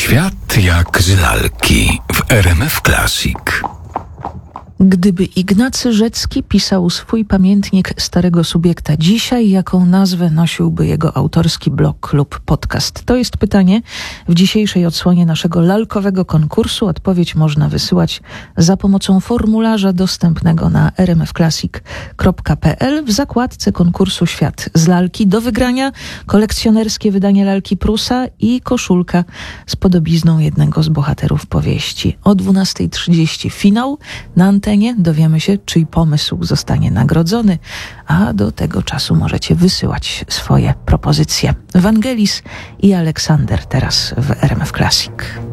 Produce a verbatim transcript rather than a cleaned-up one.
Świat jak z lalki w R M F Classic. Gdyby Ignacy Rzecki pisał swój pamiętnik starego subiekta dzisiaj, jaką nazwę nosiłby jego autorski blog lub podcast? To jest pytanie w dzisiejszej odsłonie naszego lalkowego konkursu. Odpowiedź można wysyłać za pomocą formularza dostępnego na r m f classic kropka p l w zakładce konkursu Świat z lalki. Do wygrania kolekcjonerskie wydanie lalki Prusa i koszulka z podobizną jednego z bohaterów powieści. O dwunasta trzydzieści finał na antenie. Dowiemy się, czyj pomysł zostanie nagrodzony, a do tego czasu możecie wysyłać swoje propozycje. Wangelis i Aleksander teraz w R M F Classic.